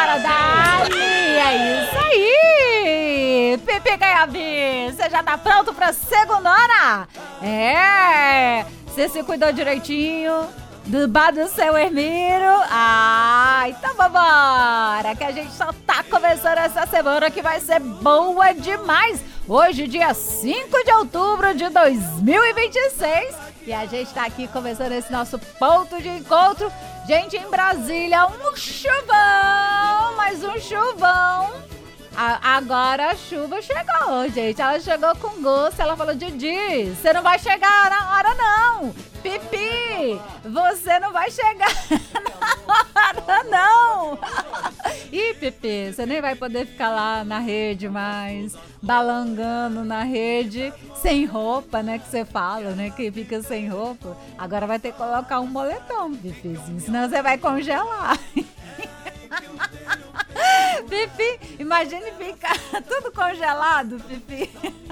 bora dar! É isso aí! Pipi Gaiabi, você já tá pronto pra segundona? Você se cuidou direitinho? Debaixo do seu Hermiro? Então vambora, que a gente só tá começando essa semana que vai ser boa demais. Hoje, dia 5 de outubro de 2026, e a gente tá aqui começando esse nosso ponto de encontro. Gente, em Brasília, um chuvão, mais um chuvão. Agora a chuva chegou, gente. Ela chegou com gosto. Ela falou: Didi, você não vai chegar na hora, não. Pipi, você não vai chegar na hora, não. Ih, Pipi, você nem vai poder ficar lá na rede mais, balangando na rede, sem roupa, né? Que você fala, né? Que fica sem roupa. Agora vai ter que colocar um moletom, Pipizinho, senão você vai congelar. Pipi, imagine ficar tudo congelado, Pipi.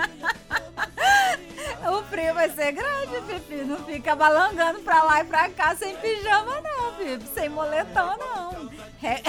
O frio vai ser grande, Pipi. Não fica balangando pra lá e pra cá sem pijama, não, Pipi. Sem moletom, não. É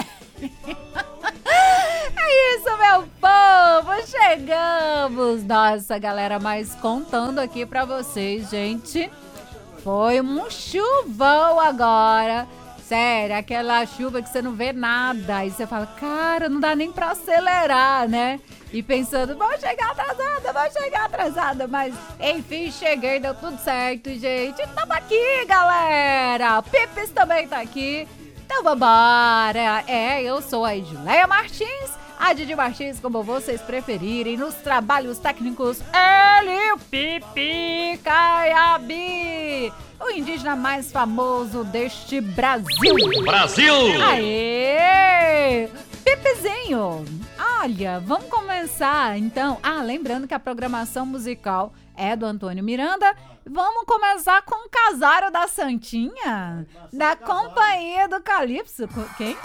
isso, meu povo. Chegamos. Nossa, galera, mas contando aqui pra vocês, gente, foi um chuvão agora. Sério, aquela chuva que você não vê nada. Aí você fala, cara, não dá nem pra acelerar, né? E pensando, vou chegar atrasada. Mas, enfim, cheguei, deu tudo certo, gente. Tamo aqui, galera. Pipis também tá aqui. Então, vambora. Eu sou a Edileia Martins, a Didi Martins, como vocês preferirem. Nos trabalhos técnicos, ele, o Pipi Gaiabi, o indígena mais famoso deste Brasil. Aê! Pipizinho, olha, vamos começar então. Lembrando que a programação musical é do Antônio Miranda. Vamos começar com o Casário da Santinha, da Companhia do Calypso. Quem?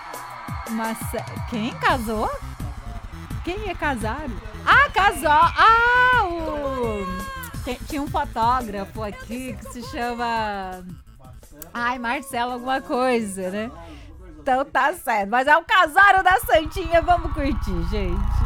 Quem casou? Quem é Casário? Casou! Tinha um fotógrafo aqui que se chama Marcelo alguma coisa, né? Então tá certo. Mas é o Casário da Santinha. Vamos curtir, gente.